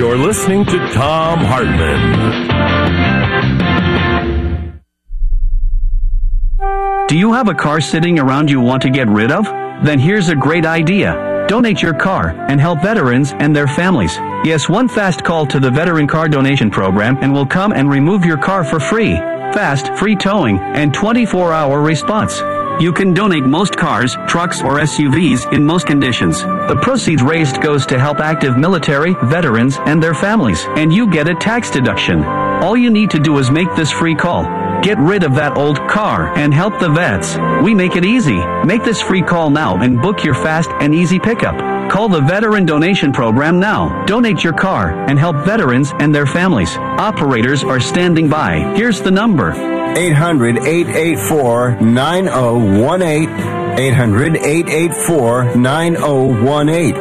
You're listening to Thom Hartmann. Do you have a car sitting around you want to get rid of? Then here's a great idea. Donate your car and help veterans and their families. Yes, one fast call to the Veteran Car Donation Program and we'll come and remove your car for free. Fast, free towing, and 24-hour response. You can donate most cars, trucks, or SUVs in most conditions. The proceeds raised goes to help active military, veterans, and their families, and you get a tax deduction. All you need to do is make this free call. Get rid of that old car and help the vets. We make it easy. Make this free call now and book your fast and easy pickup. Call the Veteran Donation Program now. Donate your car and help veterans and their families. Operators are standing by. Here's the number. 800-884-9018. 800-884-9018.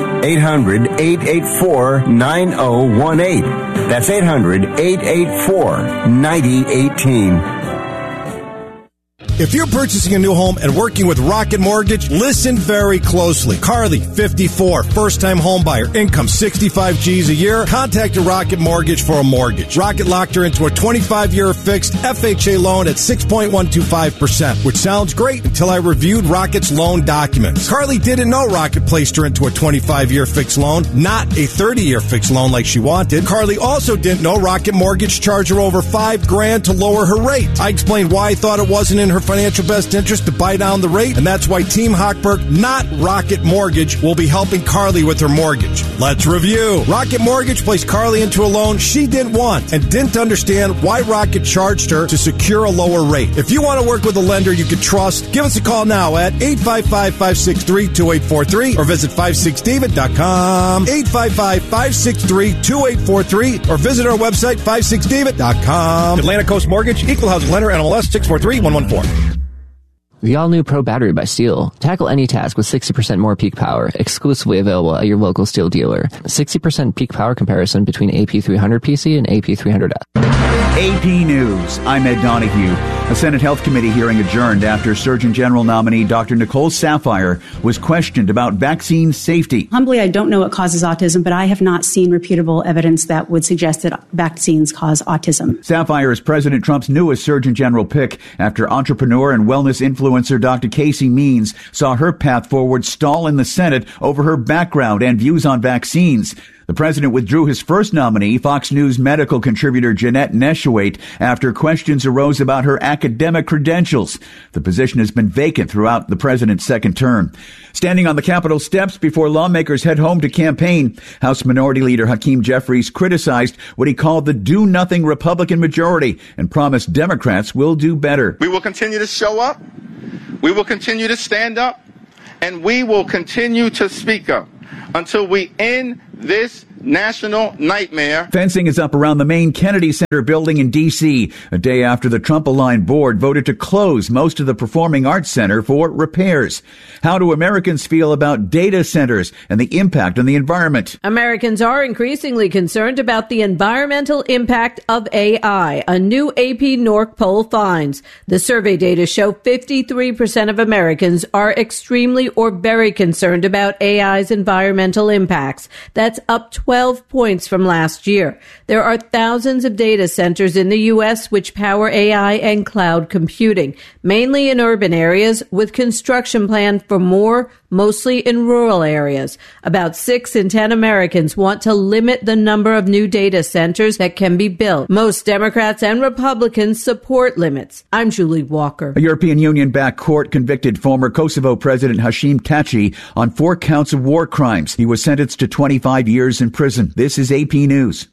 800-884-9018. That's 800-884-9018. If you're purchasing a new home and working with Rocket Mortgage, listen very closely. Carly, 54, first-time home buyer, income 65 G's a year. Contact Rocket Mortgage for a mortgage. Rocket locked her into a 25-year fixed FHA loan at 6.125%, which sounds great until I reviewed Rocket's loan documents. Carly didn't know Rocket placed her into a 25-year fixed loan, not a 30-year fixed loan like she wanted. Carly also didn't know Rocket Mortgage charged her over $5,000 to lower her rate. I explained why I thought it wasn't in her financial best interest to buy down the rate, and that's why Team Hochberg, not Rocket Mortgage, will be helping Carly with her mortgage. Let's review. Rocket Mortgage placed Carly into a loan she didn't want and didn't understand why Rocket charged her to secure a lower rate. If you want to work with a lender you can trust, give us a call now at 855-563-2843 or visit 56david.com. 855-563-2843 or visit our website 56david.com. Atlantic Coast Mortgage, Equal Housing Lender, NMLS 643114. The all-new Pro Battery by Steel. Tackle any task with 60% more peak power. Exclusively available at your local Steel dealer. 60% peak power comparison between AP300 PC and AP300F. AP News. I'm Ed Donahue. A Senate Health Committee hearing adjourned after Surgeon General nominee Dr. Nicole Saphier was questioned about vaccine safety. Humbly, I don't know what causes autism, but I have not seen reputable evidence that would suggest that vaccines cause autism. Saphier is President Trump's newest Surgeon General pick after entrepreneur and wellness influencer Dr. Casey Means saw her path forward stall in the Senate over her background and views on vaccines. The president withdrew his first nominee, Fox News medical contributor Jeanette Neshwaite, after questions arose about her academic credentials. The position has been vacant throughout the president's second term. Standing on the Capitol steps before lawmakers head home to campaign, House Minority Leader Hakeem Jeffries criticized what he called the do-nothing Republican majority and promised Democrats will do better. We will continue to show up. We will continue to stand up. And we will continue to speak up until we end this national nightmare. Fencing is up around the main Kennedy Center building in D.C., a day after the Trump-aligned board voted to close most of the Performing Arts Center for repairs. How do Americans feel about data centers and the impact on the environment? Americans are increasingly concerned about the environmental impact of AI, a new AP NORC poll finds. The survey data show 53% of Americans are extremely or very concerned about AI's environmental impacts. That's up 12 points from last year. There are thousands of data centers in the U.S. which power AI and cloud computing, mainly in urban areas, with construction planned for more, mostly in rural areas. About 6 in 10 Americans want to limit the number of new data centers that can be built. Most Democrats and Republicans support limits. I'm Julie Walker. A European Union-backed court convicted former Kosovo President Hashim Thaçi on 4 counts of war crimes. He was sentenced to 25 years in prison. This is AP News.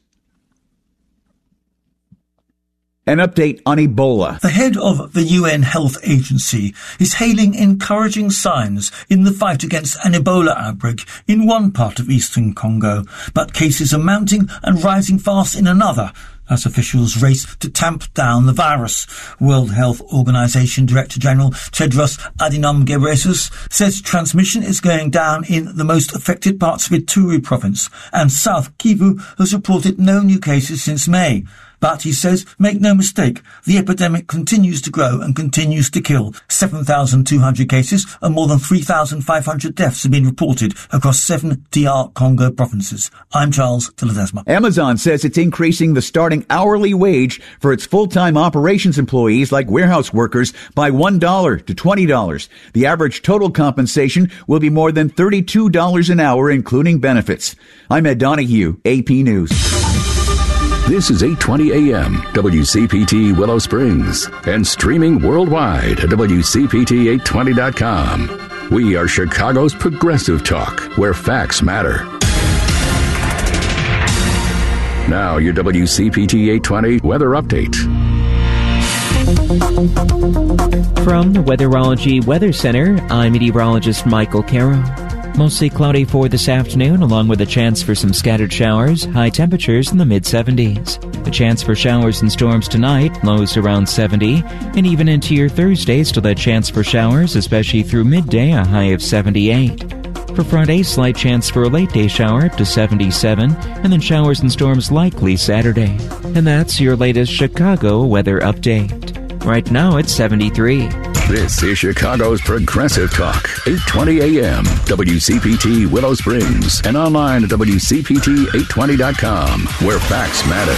An update on Ebola. The head of the UN Health Agency is hailing encouraging signs in the fight against an Ebola outbreak in one part of eastern Congo, but cases are mounting and rising fast in another as officials race to tamp down the virus. World Health Organization Director General Tedros Adhanom Ghebreyesus says transmission is going down in the most affected parts of Ituri province, and South Kivu has reported no new cases since May. But, he says, make no mistake, the epidemic continues to grow and continues to kill. 7,200 cases and more than 3,500 deaths have been reported across 7 DR Congo provinces. I'm Charles de Ledesma. Amazon says it's increasing the starting hourly wage for its full-time operations employees like warehouse workers by $1 to $20. The average total compensation will be more than $32 an hour, including benefits. I'm Ed Donahue, AP News. This is 820 AM, WCPT Willow Springs, and streaming worldwide at WCPT820.com. We are Chicago's progressive talk, where facts matter. Now, your WCPT 820 weather update. From the Weatherology Weather Center, I'm meteorologist Michael Carroll. Mostly cloudy for this afternoon, along with a chance for some scattered showers, high temperatures in the mid-70s. A chance for showers and storms tonight, lows around 70, and even into your Thursday, still a chance for showers, especially through midday, a high of 78. For Friday, slight chance for a late-day shower up to 77, and then showers and storms likely Saturday. And that's your latest Chicago weather update. Right now, it's 73. This is Chicago's Progressive Talk, 820 AM, WCPT Willow Springs, and online at WCPT820.com, where facts matter.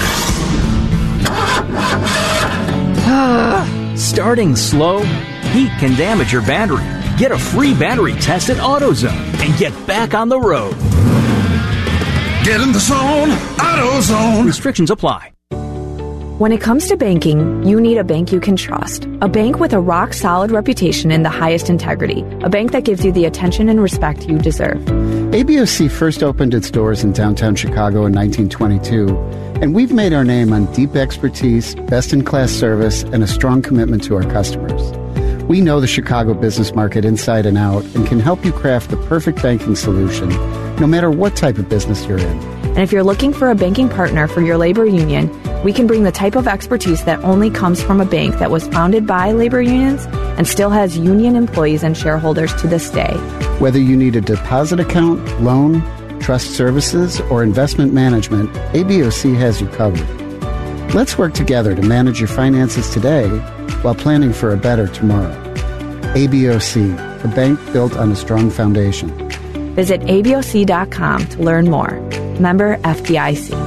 Starting slow? Heat can damage your battery. Get a free battery test at AutoZone and get back on the road. Get in the zone, AutoZone. Restrictions apply. When it comes to banking, you need a bank you can trust. A bank with a rock-solid reputation and the highest integrity. A bank that gives you the attention and respect you deserve. ABOC first opened its doors in downtown Chicago in 1922, and we've made our name on deep expertise, best-in-class service, and a strong commitment to our customers. We know the Chicago business market inside and out and can help you craft the perfect banking solution, no matter what type of business you're in. And if you're looking for a banking partner for your labor union, we can bring the type of expertise that only comes from a bank that was founded by labor unions and still has union employees and shareholders to this day. Whether you need a deposit account, loan, trust services, or investment management, ABOC has you covered. Let's work together to manage your finances today while planning for a better tomorrow. ABOC, a bank built on a strong foundation. Visit ABOC.com to learn more. Member FDIC.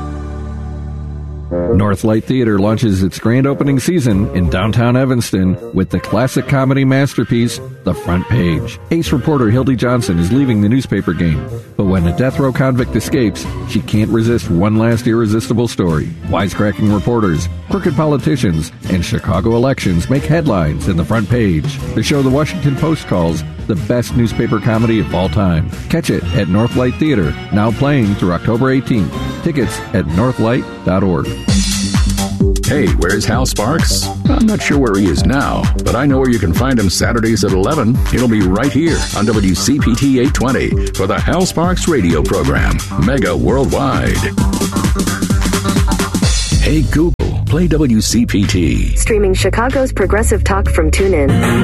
Northlight Theater launches its grand opening season in downtown Evanston with the classic comedy masterpiece, The Front Page. Ace reporter Hildy Johnson is leaving the newspaper game, but when a death row convict escapes, she can't resist one last irresistible story. Wisecracking reporters, crooked politicians, and Chicago elections make headlines in The Front Page. The show the Washington Post calls the best newspaper comedy of all time. Catch it at Northlight Theater, now playing through October 18th. Tickets at northlight.org. Hey, where's Hal Sparks? I'm not sure where he is now, but I know where you can find him Saturdays at 11. He'll be right here on WCPT 820 for the Hal Sparks radio program, Mega Worldwide. Hey, Google, play WCPT. Streaming Chicago's progressive talk from TuneIn.